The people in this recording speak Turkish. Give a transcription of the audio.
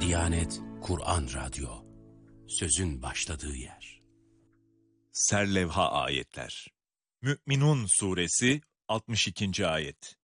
Diyanet Kur'an Radyo, sözün başladığı yer. Serlevha ayetler. Mü'minun suresi 62. ayet.